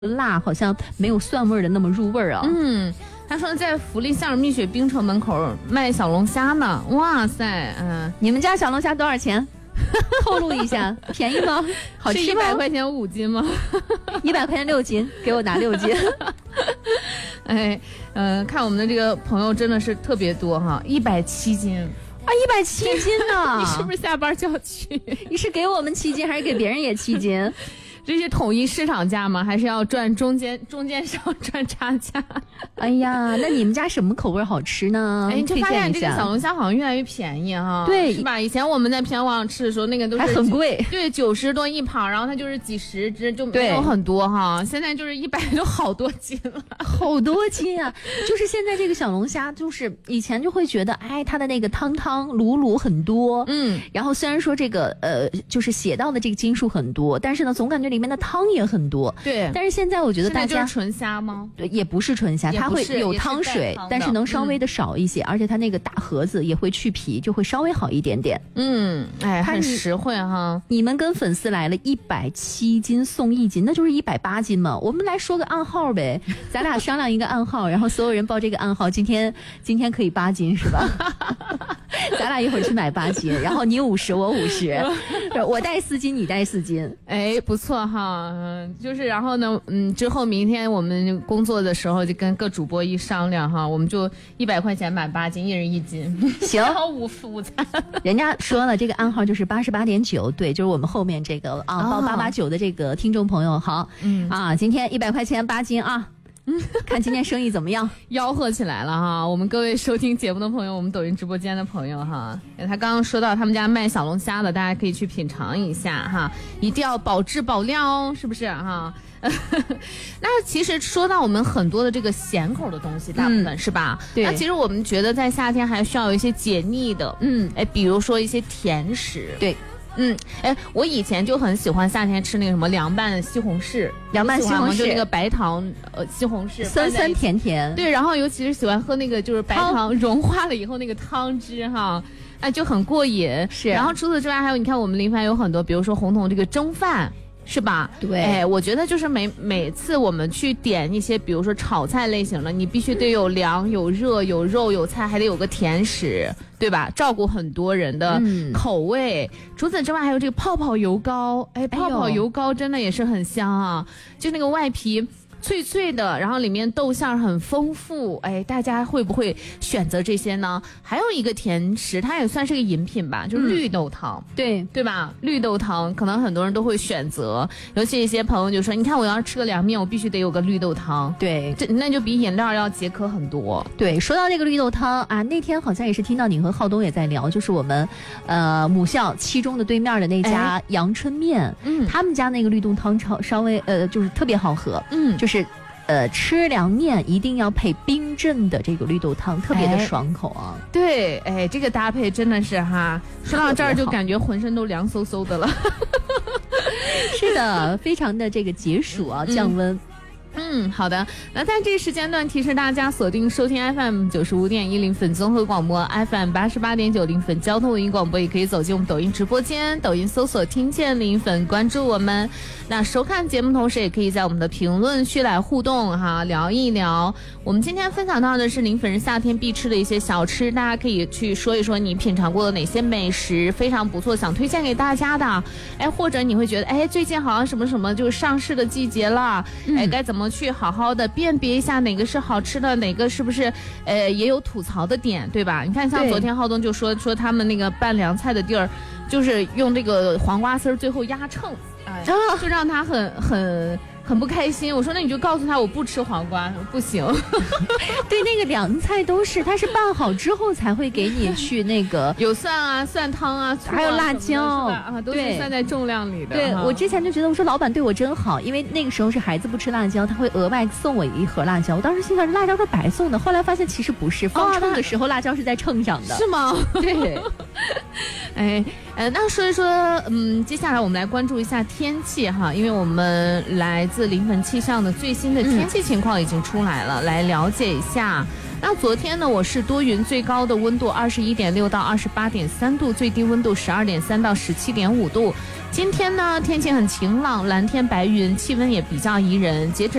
辣好像没有蒜味儿的那么入味儿啊。 他说在福利巷蜜雪冰城门口卖小龙虾呢。哇塞， 你们家小龙虾多少钱？透露一下，便宜吗？好吃吗？ 是100块钱5斤吗 ？100块钱6斤，给我拿6斤。 看我们的这个朋友真的是特别多哈，107斤啊，107斤呢！ 你是不是下班就要去？ 你是给我们7斤，还是给别人也7斤？ 这是统一市场价吗？还是要赚中间商赚差价？ 哎呀，那你们家什么口味好吃呢？ 你就发现这个小龙虾好像越来越便宜哈， 对， 是吧？以前我们在平安广场吃的时候，那个都是还很贵， 对，90多一盘，然后它就是几十只，就没有很多哈。现在就是100就好多斤了， 好多斤啊！就是现在这个小龙虾，就是以前就会觉得，它的那个汤卤很多，然后虽然说这个就是写到的这个斤数很多，但是呢，总感觉里面的汤也很多。 对， 但是现在我觉得大家就是纯虾吗？ 对，也不是纯虾，它会有汤水，但是能稍微的少一些，而且它那个大盒子也会去皮，就会稍微好一点点。 很实惠哈。 你们跟粉丝来了107斤送1斤，那就是180斤嘛。我们来说个暗号呗，咱俩商量一个暗号，然后所有人报这个暗号，今天可以8斤是吧？咱俩一会儿去买8斤，然后你50，我50，我带4斤，你带4斤。 不错哈，就是然后呢，之后明天我们工作的时候就跟各主播一商量哈，我们就100块钱买8斤，一人1斤， 行， 然后午餐。 人家说了，这个暗号就是88.9，对，就是我们后面这个报889的这个听众朋友，好，今天100块钱8斤啊。看今天生意怎么样， 吆喝起来了哈！我们各位收听节目的朋友，我们抖音直播间的朋友哈，他刚刚说到他们家卖小龙虾的，大家可以去品尝一下哈，一定要保质保量哦，是不是哈？那其实说到我们很多的这个咸口的东西，大部分是吧？ 对。 那其实我们觉得在夏天还需要有一些解腻的，比如说一些甜食， 对。 我以前就很喜欢夏天吃那个什么凉拌西红柿，就那个白糖西红柿， 酸酸甜甜。 对，然后尤其是喜欢喝那个就是白糖融化了以后那个汤汁哈，就很过瘾。 是。 然后除此之外，还有你看我们临汾有很多，比如说红彤这个蒸饭。是吧？ 对， 我觉得就是每次我们去点一些，比如说炒菜类型的，你必须得有凉、有热、有肉、有菜，还得有个甜食，对吧？照顾很多人的口味。除此之外，还有这个泡泡油糕，泡泡油糕真的也是很香啊，就那个外皮脆脆的，然后里面豆馅很丰富，大家会不会选择这些呢？还有一个甜食，它也算是个饮品吧，就是绿豆汤，对吧？绿豆汤可能很多人都会选择，尤其一些朋友就说，你看我要吃个凉面，我必须得有个绿豆汤， 对， 那就比饮料要解渴很多。 对，说到这个绿豆汤啊，那天好像也是听到你和浩东也在聊，就是我们母校7中的对面的那家阳春面，他们家那个绿豆汤稍微就是特别好喝，就是吃凉面一定要配冰镇的这个绿豆汤，特别的爽口啊。 对，这个搭配真的是哈，说到这儿就感觉浑身都凉飕飕的了。 是的，非常的这个解暑啊，降温。 好的。那在这个时间段提示大家锁定收听 FM 95.1临汾综合广播， FM 88.9临汾交通文艺广播，也可以走进我们抖音直播间，抖音搜索听见临汾，关注我们。那收看节目同时也可以在我们的评论区来互动哈，聊一聊。我们今天分享到的是临汾人夏天必吃的一些小吃，大家可以去说一说你品尝过的哪些美食非常不错，想推荐给大家的。或者你会觉得最近好像什么什么就是上市的季节了，该怎么去好好的辨别一下哪个是好吃的，哪个是不是也有吐槽的点，对吧？你看像昨天浩东就说他们那个拌凉菜的地儿，就是用这个黄瓜丝最后压秤，就让他很不开心。我说那你就告诉他我不吃黄瓜，不行。 对，那个凉菜都是它是拌好之后才会给你去那个有蒜啊、蒜汤啊， 还有辣椒都是算在重量里的。 对，我之前就觉得我说老板对我真好，因为那个时候是孩子不吃辣椒，他会额外送我1盒辣椒。我当时心想辣椒是白送的，后来发现其实不是，放秤的时候辣椒是在秤上的。 是吗？ 对。 那说一说，接下来我们来关注一下天气哈，因为我们来自临汾气象的最新的天气情况已经出来了，来了解一下。 那昨天呢，我市多云，最高的温度21.6到28.3度，最低温度12.3到17.5度。今天呢，天气很晴朗，蓝天白云，气温也比较宜人。截止